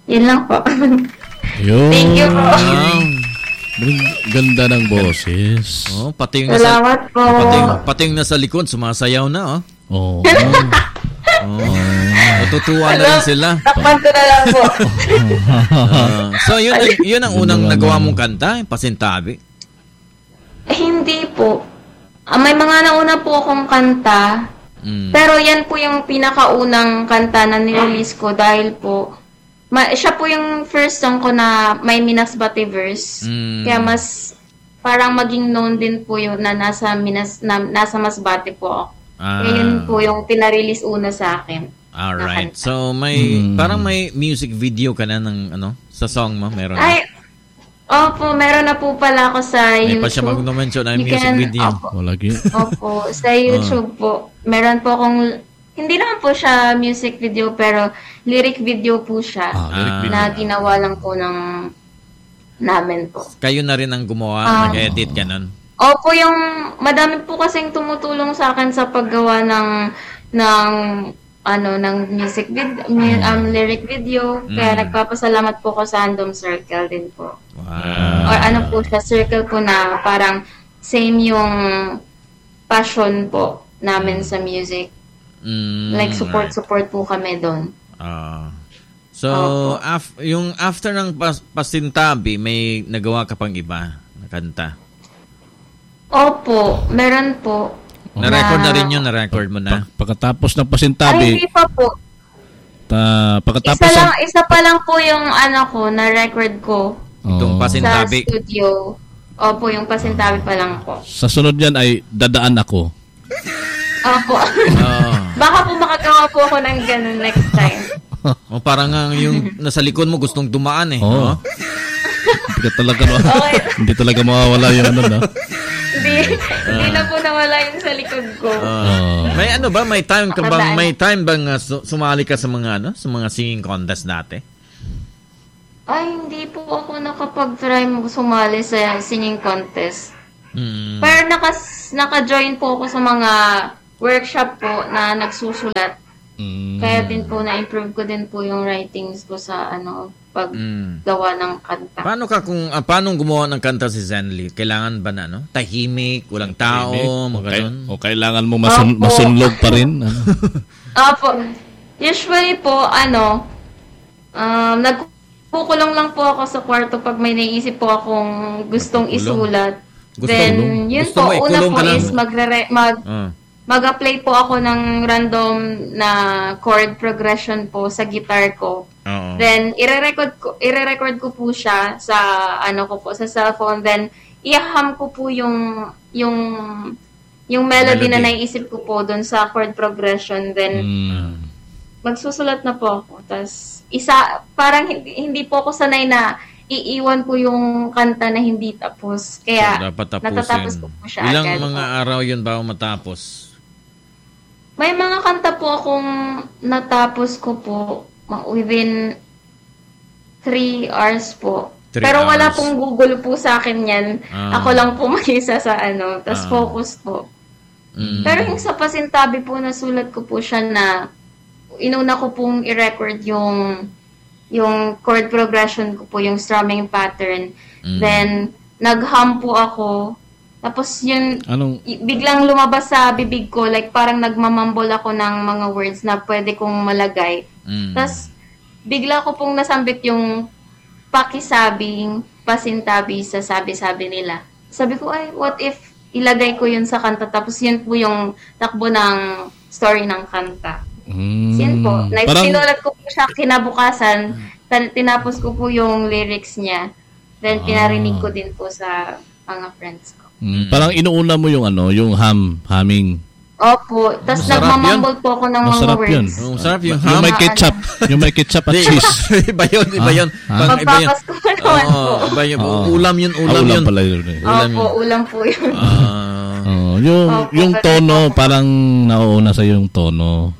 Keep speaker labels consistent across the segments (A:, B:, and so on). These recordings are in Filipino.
A: Yun lang po.
B: Yun.
A: Thank you po.
B: Ganda ng boses.
C: Oh, pati yung
A: Salamat po.
C: Pati yung nasa likod, sumasayaw na,
B: Oh.
C: Natutuwa na rin sila.
A: Takpan ko na lang po.
C: So, yun ang unang nagawa mong kanta, Pasintabi?
A: Hindi po. May mga nauna po akong kanta. Pero yan po yung pinakaunang kanta na nirelease ko dahil po siya po yung first song ko na may Minasbati verse. Kaya mas parang maging known din po yun na nasa Masbate po ako. Kaya yun po yung pinarelease una sa akin.
C: Alright. So parang may music video ka na ng sa song mo, meron.
A: Opo, meron na po pala ako sa YouTube.
C: May pa siya mag-mention na music video.
B: Lagi.
A: Opo, sa YouTube po. Meron po akong, hindi naman po siya music video, pero lyric video po siya. Na ginawa lang po namin po.
C: Kayo na rin ang gumawa, nag-edit ka nun?
A: Opo, madami po kasing tumutulong sa akin sa paggawa ng music video, lyric video. Kaya nagpapasalamat po ko sa Handom Circle din po.
C: Wow.
A: Or po siya, circle po na parang same yung passion po namin sa music. Like support po kami doon.
C: So, yung after ng Pasintabi, may nagawa ka pang iba na kanta?
A: Opo, meron po.
C: Na-record na rin yun, na-record mo na.
B: Pagkatapos ng Pasintabi.
A: Hindi pa po. Isa pa lang po yung ko, na-record ko.
C: Itong Pasintabi.
A: Sa studio. Opo, yung Pasintabi pa lang po.
B: Sa sunod yan ay Dadaan Ako.
A: Opo. Baka po makagawa po ako ng ganun next time.
C: Parang yung nasa likod mo gustong dumaan eh.
B: Hindi talaga mawawala yung no?
A: Hindi na po nawala yung sa likod ko.
C: May may time ka bang sumali ka sa mga sa mga singing contest dati?
A: Ay, hindi po ako nakapag-try sumali sa singing contest. Pero naka-join po ako sa mga workshop po na nagsusulat. Kaya din po na-improve ko din po yung writings ko sa paggawa ng kanta.
C: Paano gumawa ng kanta si Zenly? Kailangan ba na tahimik, walang tao,
B: o kailangan mo masunlog pa rin?
A: Opo. Usually po nagkukulong lang po ako sa kwarto pag may naisip po akong gustong isulat. Then yun po, una po is mag-apply po ako ng random na chord progression po sa guitar ko. Then i-record ko po siya sa sa cellphone. Then i-hum ko po yung melody na naiisip ko po doon sa chord progression. Then magsusulat na po ako. Tas parang hindi po ako sanay na iiwan ko yung kanta na hindi tapos. Kaya natatapos ko po siya.
C: Ilang mga araw yun ba matapos?
A: May mga kanta po akong natapos ko po within 3 hours po. Pero wala pong Google po sa akin yan. Ako lang po mag-isa sa tas focus po. Pero yung sa Pasintabi po, nasulat ko po siya na inuna ko pong i-record yung chord progression ko po, yung strumming pattern. Then, nag-hum po ako. Tapos yun, biglang lumabas sa bibig ko, like parang nagmamumble ako ng mga words na pwede kong malagay. Tapos, bigla ko pong nasambit yung pakisabing Pasintabi sa sabi-sabi nila. Sabi ko, what if ilagay ko yun sa kanta, tapos yun po yung takbo ng story ng kanta. Yun po. Sinulat ko po siya kinabukasan, tinapos ko po yung lyrics niya, then pinarinig ko din po sa mga friends ko.
B: Parang inuuna mo yung yung humming.
A: Opo. Tapos nagmamumble po ako ng mga words.
C: Masarap yung
B: hum. Yung may ketchup at cheese.
C: Iba yun.
A: Magpapasko naman po.
C: Iba yun. Ulam yun.
B: Ulam pala yun.
A: Opo, ulam po yun.
B: Yung tono, parang nauuna sa yung tono.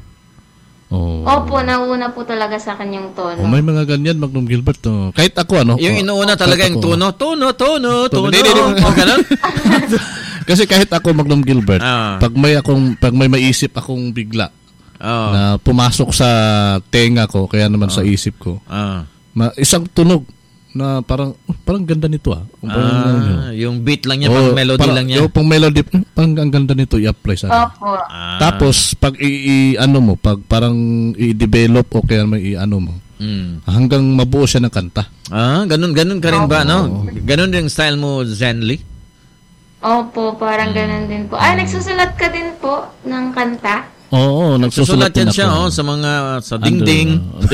A: Opo, nauna po talaga sa akin yung tono.
B: May mga ganyan, Magnum Gilbert. Kahit ako,
C: yung inuuna talaga yung tono. Tono. Ganun?
B: Kasi kahit ako, Magnum Gilbert, pag may maisip akong bigla na pumasok sa tenga ko, kaya naman sa isip ko, isang tunog na parang ganda nito
C: yung beat lang niya, pang melody lang niya.
B: Yung pang melody, parang ang ganda nito i-apply sa akin. Tapos pag pag parang i-develop o kaya may mo. Hanggang mabuo siya ng kanta.
C: Ganun ka rin ba, no? Ganun din style mo, Zenly?
A: Opo, parang ganun din po. Nagsusulat ka din po ng kanta?
B: Oo, nagsusulat
C: yan siya sa dingding.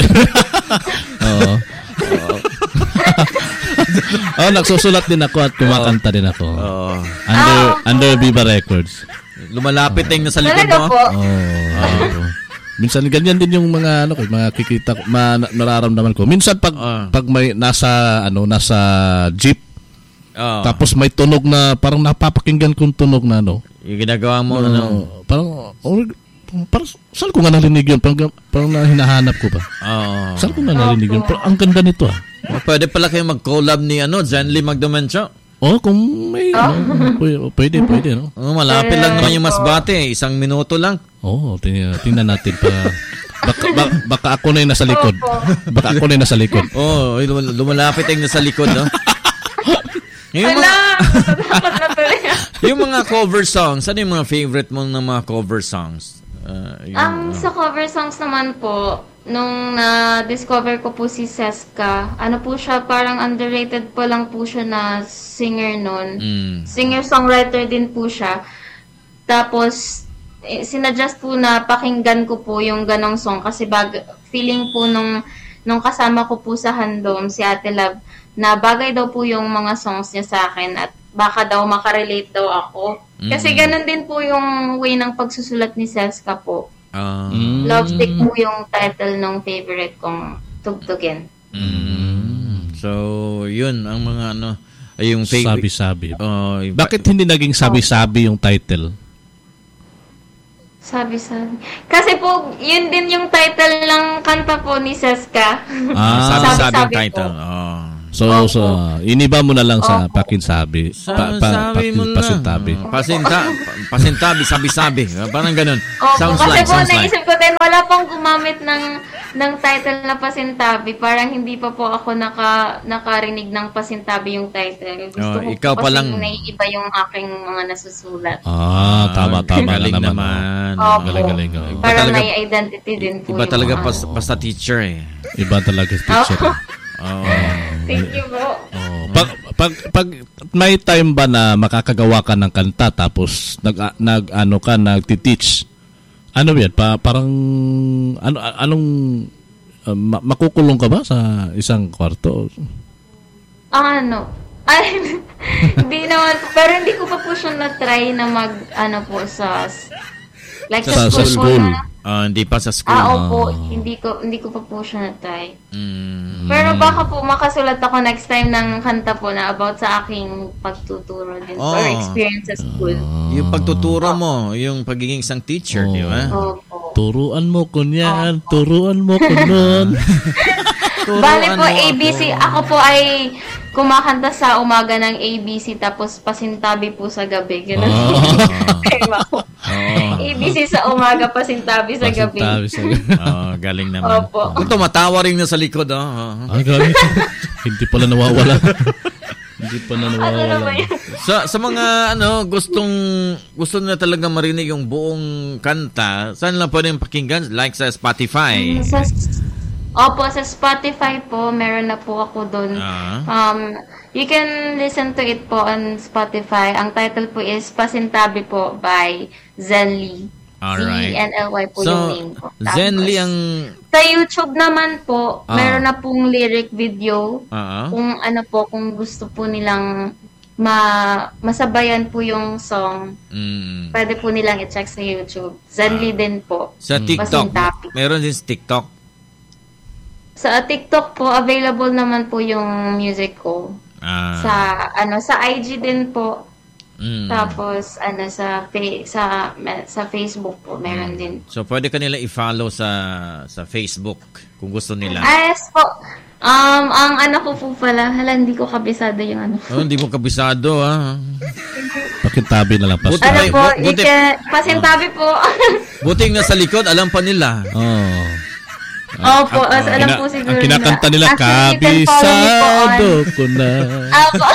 B: Nagsusulat din ako at kumakanta din ako. Under Viva Records.
C: Lumalapit yung nasa likod mo.
B: Minsan ganyan din yung mga mga kikita ko, nararamdaman ko. Minsan pag may nasa jeep. Tapos may tunog na parang napapakinggan kong tunog na
C: yung ginagawa mo
B: parang saan ko nga narinig yun? Parang hinahanap ko pa. Saan ko nga narinig yun? Parang ang ganda nito
C: Pwede pala kayo mag-collab ni Zenly Magdomencio.
B: Kung may pwede no.
C: Malapit lang naman yung Masbate, 1 minuto lang.
B: Tingnan natin pa. Baka ako na yung nasa likod.
C: Lumalapit yung nasa likod, no? Yung mga cover songs, ano yung mga favorite mo ng mga cover songs?
A: Sa cover songs naman po, nung na-discover ko po si Seska, po siya, parang underrated pa lang po siya na singer nun. Singer-songwriter din po siya. Tapos, sinadjust po na pakinggan ko po yung ganong song kasi feeling po nung kasama ko po sa Handom, si Ate Love, na bagay daw po yung mga songs niya sa akin at baka daw makarelate daw ako. Kasi ganun din po yung way ng pagsusulat ni Seska po. Lovesick po yung title ng favorite kong tugtugin.
C: So, yun ang mga yung favorite.
B: Sabi-sabi. Bakit hindi naging sabi-sabi yung title?
A: Sabi-sabi. Kasi po, yun din yung title ng kanta po ni Seska.
C: Sabi-sabi yung title.
B: So, iniba mo na lang sa pakinsabi. Pasintabi.
C: Pasintabi, sabi-sabi. Parang ganun. Sounds
A: kasi
C: like.
A: naisip ko din, wala pong gumamit ng title na Pasintabi. Parang hindi pa po ako nakarinig ng Pasintabi yung title. Gusto ko
C: ikaw pa lang
A: naiiba yung aking mga nasusulat.
B: Tama naman.
C: Galing.
A: Parang may identity din po.
C: Iba talaga basta teacher
B: Iba talaga teacher.
A: Thank you po.
B: Pag may time ba na makakagawa ka ng kanta tapos nagti-teach? Ano 'yan? Parang anong makukulong ka ba sa isang kwarto?
A: Hindi naman po. Pero hindi ko pa po siya na-try na sa school.
C: Hindi pa sa school.
A: Opo. Hindi ko pa po siya na-try. Pero baka po makasulat ako next time ng kanta po na about sa aking pagtuturo din or experience sa school.
C: Yung pagtuturo mo, yung pagiging isang teacher, di ba?
A: Opo.
B: Turuan mo ko niyan, turuan mo ko nun.
A: Bale po, ABC. Ako po ay kumakanta sa umaga ng ABC tapos pasintabi po sa gabi. Ganun. ABC sa umaga, pasintabi sa gabi.
C: Galing naman.
A: Opo.
C: Tumatawa rin na sa likod.
B: Galing. Hindi pala nawawala.
C: Sa mga gusto na talaga marinig yung buong kanta, saan lang pwedeng pakinggan? Like sa Spotify?
A: Opo, sa Spotify po, meron na po ako doon. You can listen to it po on Spotify. Ang title po is Pasintabi po by Zenly.
C: Alright.
A: Zenly po yung name po.
C: Zenly ang...
A: Sa YouTube naman po, meron na pong lyric video. Kung gusto po nilang masabayan po yung song, pwede po nilang i-check sa YouTube. Zenly din po.
C: Sa TikTok, meron din sa TikTok.
A: Sa TikTok po, available naman po yung music ko. Sa IG din po. Tapos sa Facebook po meron din.
C: So pwede ka nila i-follow sa Facebook kung gusto nila.
A: Yes po. Ang ko po pala, hindi ko kabisado yung
C: hindi mo kabisado
B: Pakintabi na lang pa.
A: Pasintabi po.
C: Buting nasa likod, alam pa nila.
A: Opo, alam po siguro
B: ang kinakanta nila,
A: actually,
B: kabisado ko na.
A: Opo.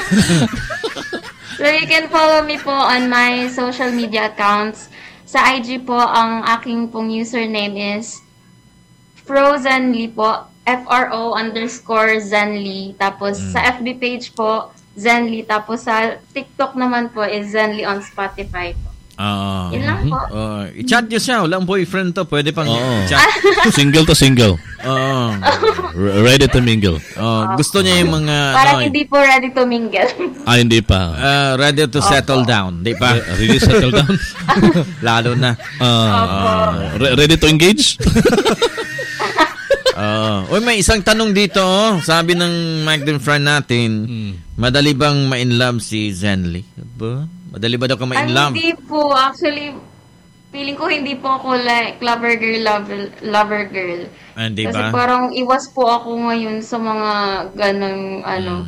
A: So, you can follow me po on my social media accounts. Sa IG po, ang aking pong username is Frozanly po. FRO_Zanly. Tapos, sa FB page po, Zanly. Tapos, sa TikTok naman po is Zanly on Spotify po. Yun lang po.
C: I-chat niyo siya. Walang boyfriend to. Pwede pang i-chat.
B: Single to single. Ready to mingle.
C: Gusto niya yung mga...
A: Parang hindi po ready to mingle.
B: Hindi pa.
C: Ready to settle down. Di pa?
B: Really settle down?
C: Lalo na.
B: Ready to engage?
C: May isang tanong dito. Sabi ng Magdalene friend natin, madali bang ma-inlove si Zenly? Madali ba daw ka ma-inlove?
A: Hindi po. Actually, feeling ko hindi po ako like lover girl.
C: Hindi ba?
A: Kasi parang iwas po ako ngayon sa mga ganang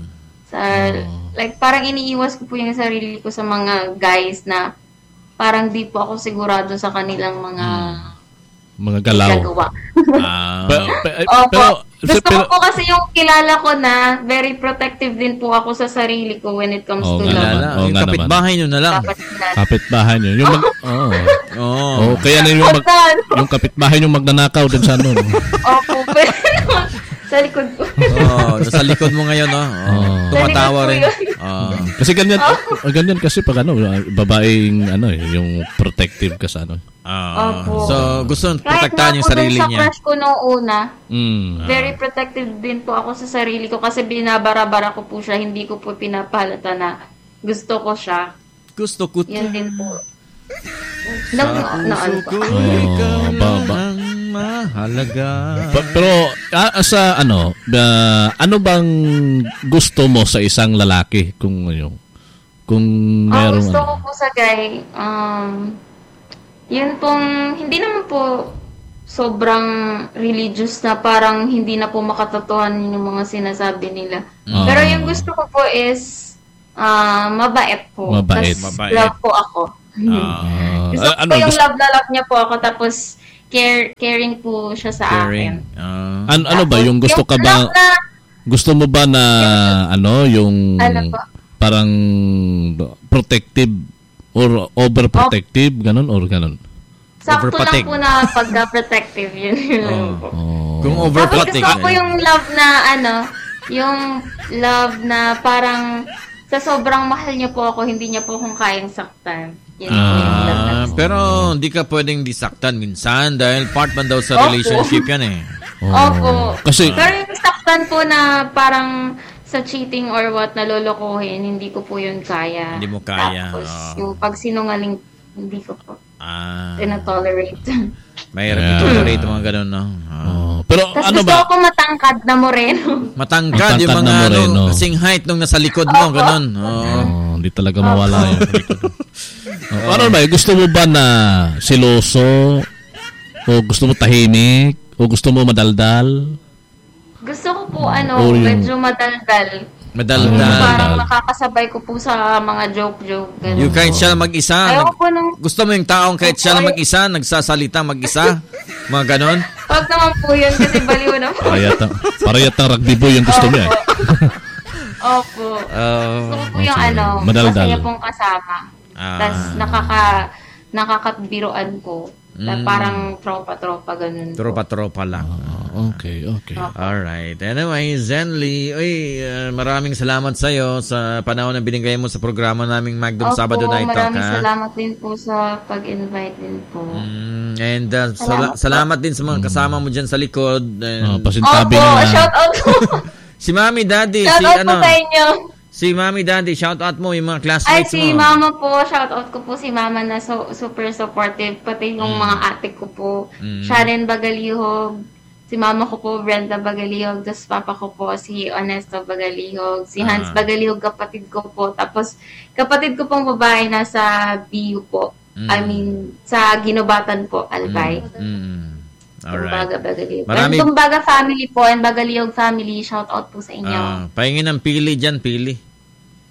A: like parang iniiwas ko po yung sarili ko sa mga guys na parang di po ako sigurado sa kanilang mga
B: galaw.
A: Gusto ko po kasi yung kilala ko na very protective din po ako sa sarili ko when it comes to love.
C: Yung kapitbahay nyo na lang.
B: Kapitbahay nyo. Kaya na yung kapitbahay nyo magnanakaw dun sa ano.
A: Opo, pero sa likod ko.
C: Sa likod mo ngayon, tumatawa rin.
B: Kasi ganyan kasi pag babaeng yung protective ka sa
A: Opo.
C: So, gusto protektahan yung sarili niya.
A: Kahit na po sa crush ko noong una, very protective din po ako sa sarili ko kasi binabara-bara ko po siya. Hindi ko po pinapahalata na gusto ko siya.
C: Gusto ko
A: yan din po.
C: Mahalaga.
B: Pero ano bang gusto mo sa isang lalaki kung meron
A: gusto ko po sa guy yun pong hindi naman po sobrang religious na parang hindi na po makatotohanan yung mga sinasabi nila. Pero yung gusto ko po is mabait po.
B: Mabait.
A: Love po ako. Gusto ko po yung love na love niya po ako tapos caring po siya sa akin.
B: Ano ba yung gusto ka ba? Gusto mo ba na yung parang protective or overprotective, ganun or ganun?
A: Sakto lang po na pagka-protective yun.
C: Kung overprotective.
A: Gusto ko yung love na yung love na parang sa sobrang mahal niya po ako, hindi niya po akong kayang saktan. Yun po yung love na
C: pero hindi ka pwedeng disaktan minsan dahil part man daw sa relationship yan eh.
A: Opo.
B: Pero
A: yung saktan po na parang sa cheating or what na lolokohin, hindi ko po yun kaya.
C: Hindi mo kaya.
A: Tapos yung pagsinungaling, hindi ko po tinatolerate.
C: Mahirap i-tolerate mga ganun, no?
B: Pero
A: tapos gusto ko matangkad na moreno.
C: Matangkad yung mga kasing height nung nasa likod mo, ganun.
B: Hindi talaga mawala yung likod. Ano ba? Gusto mo ba na siloso? O gusto mo tahimik? O gusto mo madaldal?
A: Gusto ko po medyo madaldal. Parang nakakasabay ko po sa mga joke-joke.
C: Yung kahit siya mag-isa. Gusto mo yung taong kahit siya na mag-isa, nagsasalita mag-isa? Mga ganon?
A: Pag naman po yun kasi baliw na po.
B: Parayat ng rugby boy yung gusto mo eh.
A: Opo. Gusto ko po yung masaya pong kasama. Tapos nakakabiruan ko. Parang tropa-tropa ganun.
C: Tropa-tropa lang.
B: Okay.
C: Alright. Anyway, Zenly, maraming salamat sa iyo sa panahon na binigay mo sa programa naming Magdom Sabado Night Talk.
A: Maraming salamat din po sa pag-invite din po.
C: And salamat din sa mga kasama mo dyan sa likod.
B: Pasintabi na.
A: Shout out po.
C: Si Mami Daddy.
A: Shout out po sa inyo.
C: Si Mami Daddy, shout out mo yung mga classmates mo.
A: Si Mama po, shout out ko po si Mama na super supportive, pati yung mga ate ko po. Sharon Bagalihog, si Mama ko po Brenda Bagalihog, tapos Papa ko po si Onesto Bagalihog, si Hans Bagalihog kapatid ko po, tapos kapatid ko pong babae nasa BU po. I mean, sa Ginobatan po, Albay.
C: Alright.
A: Tumbaga family po and Bagalihog family, shout out po sa inyo.
C: Pahingin ng pili dyan, pili.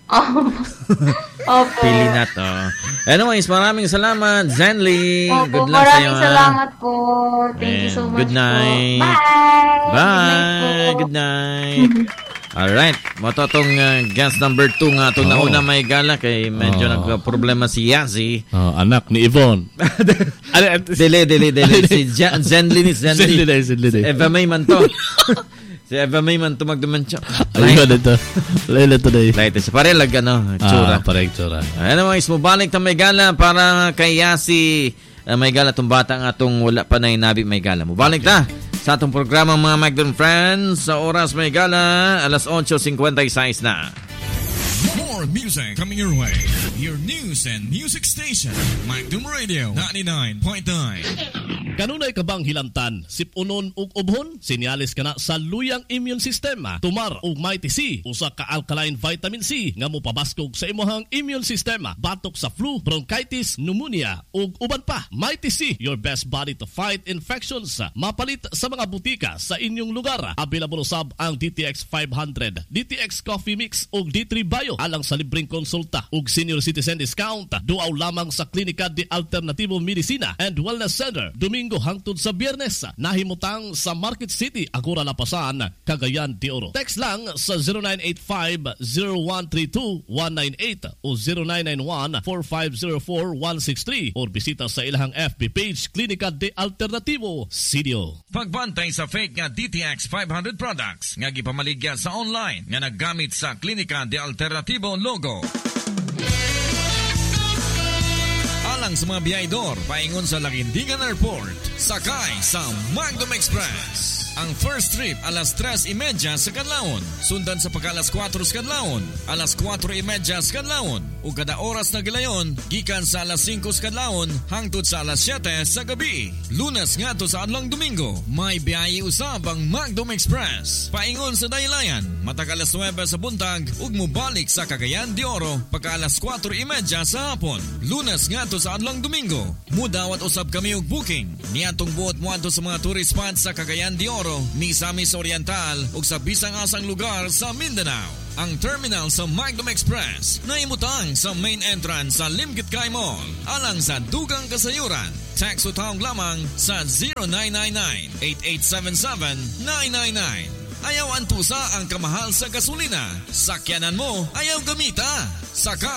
A: Opo.
C: Pili na to. Anyways, maraming salamat, Zenly.
A: Opo,
C: Good luck sa'yo.
A: Maraming salamat po. Thank you so much
C: good night.
A: po. Bye!
C: Bye! Good night. Alright, matotong guest number 2 nga ito. Nauna may gala kay medyo nagka-problema si Yazzie.
B: Anak ni Yvonne.
C: Dili. Si Zenly. Eva May man to. Si Eva May man to magdumensya.
B: Ayun ito. Laila today.
C: Laila siya. Parelag tsura.
B: Pareng tsura.
C: Anyways, mubalik na may gala para kay Yazzie. May gala itong bata nga itong wala pa na inabi may gala. Mubalik na sa atong programa mga Magdum Friends. Sa oras may gala, alas 8:56 na.
D: More music coming your way. Your news and music station, Magdum Radio 99.9.
B: Kanunay ka bang hilantan, sipunon ug ubhon? Sinyalis ka na sa luyang immune sistema. Tumar ug Mighty C, usa ka alkaline vitamin C nga mopabaskog sa imong immune sistema. Batok sa flu, bronchitis, pneumonia ug uban pa. Mighty C, your best body to fight infections. Mapalit sa mga butika sa inyong lugar. Available usab ang DTX 500, DTX Coffee Mix ug D3 Bio alang sa libreng konsulta ug senior citizen discount. Duaw lamang sa Klinika de Alternativo Medicina and Wellness Center. Domingo hangtod sa Biyernes, nahimutang sa Market City, Agora Lapasan, Cagayan de Oro. Text lang sa 0985-0132-198 o 0991-4504-163 or bisita sa ilahang FB page Klinika de Alternativo Sidio.
D: Pagbantay sa fake nga DTX 500 products nga gipamaligya sa online nga naggamit sa Klinika de Alternativo logo. Alang sa mga biyahedor, paingon sa Laguindingan Airport, sakay sa Magdum Express. Ang first trip alas 3:30 sa kadlawon, sundan sa pagka-alas 4 sa kadlawon, alas 4:30 sa kadlawon, ug kada oras na gilayon gikan sa alas 5 sa kadlawon hangtod sa alas 7 sa gabi. Lunes ngadto sa adlong Domingo, may biyahe usab ang Magdum Express. Paingon sa daylayan, matag alas 9 sa buntag ug mobalik sa Cagayan de Oro pagka alas 4:30 sa hapon. Lunes ngadto sa adlong Domingo, mudawat usab kami og booking niadtong buot moadto sa mga tourist spots sa Cagayan de Oro, Misamis Oriental ug sa bisang-asang lugar sa Mindanao. Ang terminal sa Magdum Express na imutang sa main entrance sa Limkitcay Mall alang sa dugang kasayuran. Text o tawag lamang sa 0999-8877-999. Ayaw antusa ang kamahal sa gasolina. Sakyanan mo, ayaw gamita. Saka